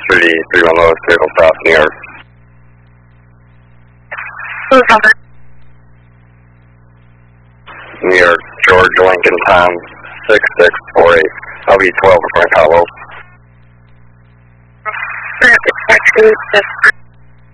City 310, vehicle stop, New York. New York, George Lincoln, time 6648. I'll be 12 in front of Caldwell.